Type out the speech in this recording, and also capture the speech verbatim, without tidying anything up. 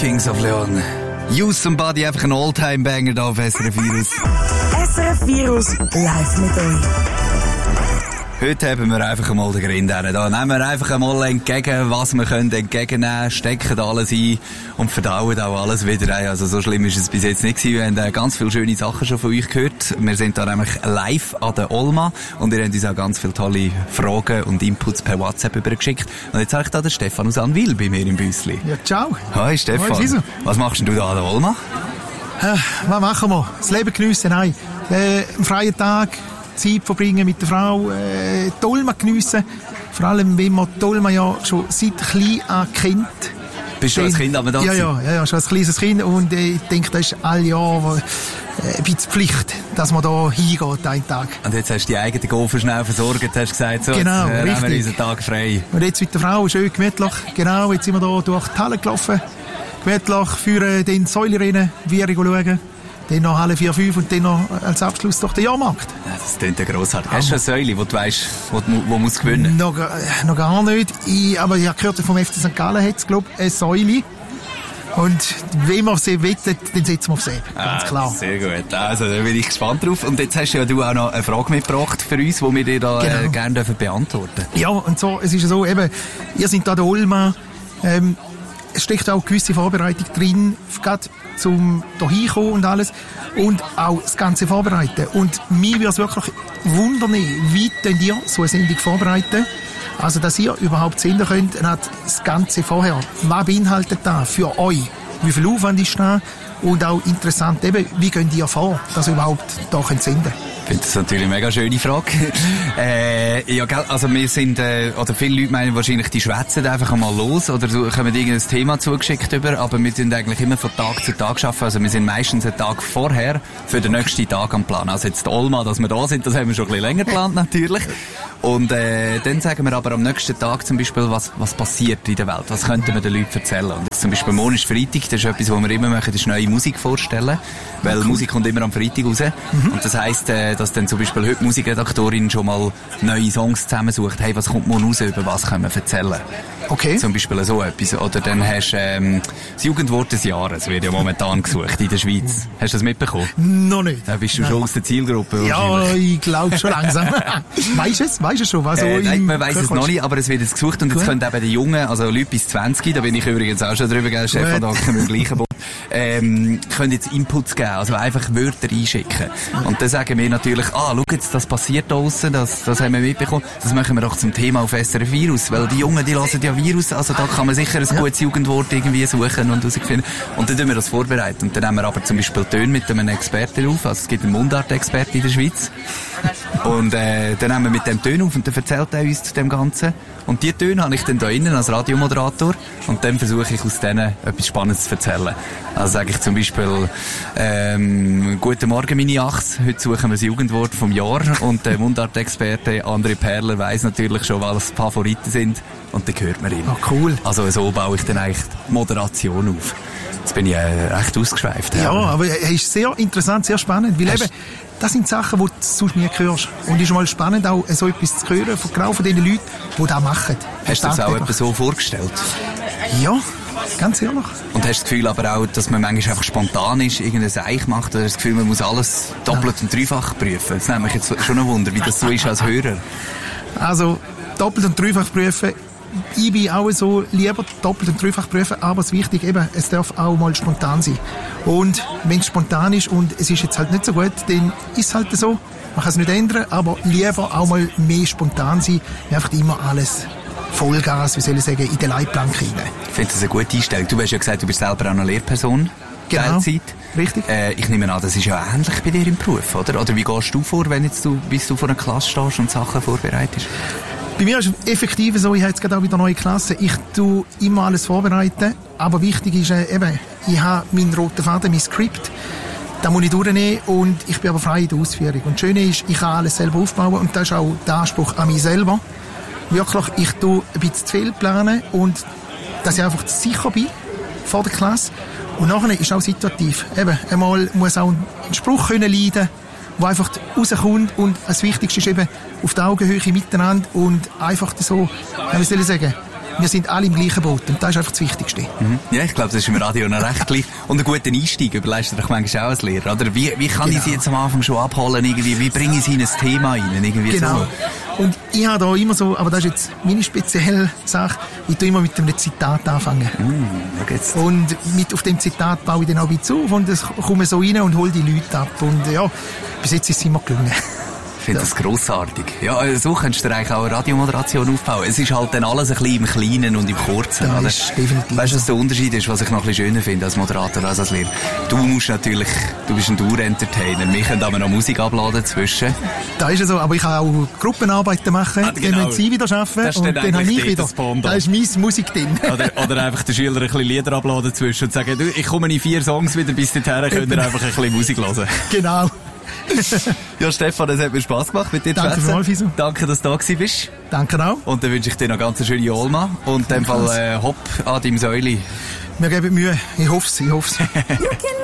Kings of Leon. Use Somebody, einfach ein All-Time-Banger da auf S R F Virus. S R F Virus, live mit euch. Heute haben wir einfach einmal den Grind her. Da nehmen wir einfach einmal entgegen, was wir können entgegennehmen, stecken alles ein und verdauen auch alles wieder ein. Also so schlimm ist es bis jetzt nicht gewesen. Wir haben ganz viele schöne Sachen schon von euch gehört. Wir sind da nämlich live an der Olma und ihr habt uns auch ganz viele tolle Fragen und Inputs per WhatsApp übergeschickt. Und jetzt habe ich da den Stefan aus Anwil bei mir im Büsli. Ja, ciao. Hi Stefan. Hi, was machst denn du da an der Olma? Äh, was machen wir? Das Leben geniessen, nein. Äh, am freien Tag Zeit verbringen mit der Frau, äh, die Olma geniessen. Vor allem, wenn man die Olma ja schon seit klein an kennt. Bist du als Kind aber da? Ja, ja, ja, ja, schon als kleines Kind. Und äh, ich denke, das ist alle Jahre äh, ein bisschen Pflicht, dass man da hingeht, einen Tag. Und jetzt hast du die eigene Gofen schnell versorgt, hast gesagt, so, genau, jetzt äh, richtig. nehmen wir unseren Tag frei. Und jetzt mit der Frau, schön gemütlich. Genau, jetzt sind wir da durch die Halle gelaufen. Gemütlich für den Säulerennen, wie wir schauen. Dann noch Halle vier fünf und dann noch als Abschluss durch den Jahrmarkt. Ja, das klingt ja grossartig. Hast du eine Säule, wo du weißt, wo, wo muss gewinnen? Noch, noch gar nicht. Ich, aber ich habe gehört, vom F C Sankt Gallen hat es, glaube ich, eine Säule. Und wenn man sie wettet, dann setzen wir auf sie. Ganz ah, klar. Sehr gut. Also, da bin ich gespannt drauf. Und jetzt hast du ja du auch noch eine Frage mitgebracht für uns, die wir dir da genau. äh, gerne dürfen beantworten. Ja, und so, es ist ja so, eben, ihr seid da der Olma, ähm, es steckt auch eine gewisse Vorbereitung drin, gerade zum da hinkommen und alles. Und auch das Ganze vorbereiten. Und mich würde es wirklich wundern, wie könnt ihr so eine Sendung vorbereiten? Also, dass ihr überhaupt senden könnt, dann hat das Ganze vorher. Was beinhaltet das für euch? Wie viel Aufwand ist da? Und auch interessant, eben, wie geht ihr vor, dass ihr überhaupt da könnt senden? Ich finde das natürlich eine mega schöne Frage. äh, ja, gell, also wir sind, äh, oder viele Leute meinen wahrscheinlich, die schwätzen einfach einmal los oder so, kommen irgendein Thema zugeschickt über, aber wir sind eigentlich immer von Tag zu Tag arbeiten. Also wir sind meistens einen Tag vorher für den nächsten Tag am Plan. Also jetzt die Olma, dass wir da sind, das haben wir schon ein bisschen länger geplant natürlich. Und äh, dann sagen wir aber am nächsten Tag zum Beispiel, was, was passiert in der Welt, was könnten wir den Leuten erzählen. Und jetzt zum Beispiel morgen ist Freitag, das ist etwas, was wir immer machen, das ist neue Musik vorstellen, weil cool. Musik kommt immer am Freitag raus. Mhm. Und das heisst, äh, dass dann zum Beispiel heute Musikredaktorin schon mal neue Songs zusammensucht, hey, was kommt morgen raus, über was können wir erzählen. Okay. Zum Beispiel so etwas. Oder dann hast du ähm, das Jugendwort des Jahres, wird ja momentan gesucht in der Schweiz. Hast du das mitbekommen? Noch nicht. Da bist du Nein. schon aus der Zielgruppe. Ja, ich glaube schon langsam. Weißt du es? Weißt du schon? Was äh, so nein, man weiss es noch nicht, aber es wird jetzt gesucht und jetzt Gut. können eben die Jungen, also Leute bis zwanzig, da bin ich übrigens auch schon drüber gegangen, Stefan, da können wir im gleichen Boot, ähm, können jetzt Inputs geben, also einfach Wörter einschicken. Und dann sagen wir natürlich, ah, schau jetzt, das passiert da draussen, das, das haben wir mitbekommen, das machen wir doch zum Thema auf S R F Virus, weil die Jungen, die hören ja Virus, also da kann man sicher ein ja. gutes Jugendwort irgendwie suchen und herausfinden. Und dann tun wir das vorbereiten. Und dann haben wir aber zum Beispiel Töne mit einem Experten auf, also es gibt einen Mundart-Experten in der Schweiz. Und äh, dann nehmen wir mit dem Töne auf und dann erzählt er uns zu dem Ganzen. Und die Töne habe ich dann da innen als Radiomoderator und dann versuche ich aus denen etwas Spannendes zu erzählen. Also sage ich zum Beispiel, ähm, guten Morgen meine Achs, heute suchen wir das Jugendwort vom Jahr und der Mundart-Experte André Perler weiss natürlich schon, was Favoriten sind und dann hört man ihn. Ah, cool. Also so baue ich dann eigentlich die Moderation auf. Jetzt bin ich äh, recht ausgeschweift. Ja, aber es ist sehr interessant, sehr spannend, weil eben, das sind Sachen, die du sonst nie hörst. Und es ist mal spannend, auch so etwas zu hören, von genau von den Leuten, die das machen. Hast du das auch etwas so vorgestellt? Ja, ganz ehrlich. Und hast du das Gefühl aber auch, dass man manchmal einfach spontan ist, irgendein Seich macht, oder hast du das Gefühl, man muss alles doppelt und dreifach prüfen? Das nimmt mich jetzt schon ein Wunder, wie das so ist als Hörer. Also, doppelt und dreifach prüfen, ich bin auch so lieber doppelt und dreifach prüfen, aber das Wichtige eben, es darf auch mal spontan sein. Und wenn es spontan ist und es ist jetzt halt nicht so gut, dann ist es halt so, man kann es nicht ändern, aber lieber auch mal mehr spontan sein, einfach immer alles Vollgas, wie soll ich sagen, in den Leitplanken rein. Ich finde das eine gute Einstellung. Du hast ja gesagt, du bist selber auch eine Lehrperson. Genau, Teilzeit. richtig. Äh, ich nehme an, das ist ja ähnlich bei dir im Beruf, oder? Oder wie gehst du vor, wenn jetzt du, bis du vor einer Klasse stehst und Sachen vorbereitest? Bei mir ist es effektiv so, ich habe jetzt gerade auch wieder neue Klasse. Ich tue immer alles vorbereiten, aber wichtig ist äh, eben, ich habe meinen roten Faden, mein Skript, da muss ich durchnehmen und ich bin aber frei in der Ausführung. Und das Schöne ist, ich kann alles selber aufbauen und das ist auch der Anspruch an mich selber. Wirklich, ich tue ein bisschen zu viel planen und dass ich einfach sicher bin vor der Klasse. Und nachher ist auch situativ. Eben, einmal muss auch ein Spruch können leiden, der einfach rauskommt und das Wichtigste ist eben auf der Augenhöhe miteinander und einfach so, wie soll ich sagen, wir sind alle im gleichen Boot und das ist einfach das Wichtigste. Mhm. Ja, ich glaube, das ist im Radio noch recht gleich. Und einen guten Einstieg überleistet doch manchmal auch als Lehrer, oder? Wie, wie kann genau. ich sie jetzt am Anfang schon abholen, irgendwie? Wie bringe ich sie in ein Thema rein? Irgendwie genau. So. Und ich habe da immer so, aber das ist jetzt meine spezielle Sache, ich tue immer mit einem Zitat anfangen. Mm, und mit, auf dem Zitat baue ich dann auch ein bisschen auf und es komme so rein und hole die Leute ab. Und ja, bis jetzt ist es immer gelungen. Ich finde ja. das grossartig. Ja, so könntest du eigentlich auch eine Radiomoderation aufbauen. Es ist halt dann alles ein bisschen im Kleinen und im Kurzen. Das oder? Ist definitiv. Weißt du, was der Unterschied ist, was ich noch ein bisschen schöner finde als Moderator als als Lehrer? Du musst natürlich, du bist ein Tour-Entertainer. Wir können aber noch Musik abladen zwischen. Da ist es so, aber ich kann auch Gruppenarbeiten machen, ah, genau. Dann müssen sie wieder arbeiten und dann habe ich wieder. Da ist meine Musik drin. Oder, oder einfach den Schülern ein bisschen Lieder abladen zwischen und sagen, du, ich komme in vier Songs wieder bis dahin, könnt ihr einfach ein bisschen Musik hören. Genau. Ja, Stefan, es hat mir Spass gemacht mit dir zu Danke schwätzen. Fisu. Danke, dass du da gewesen bist. Danke auch. Und dann wünsche ich dir noch ganz eine schöne Olma. Und in dem Fall äh, hopp an deinem Säuli. Wir geben Mühe. Ich hoffe es, ich hoffe es.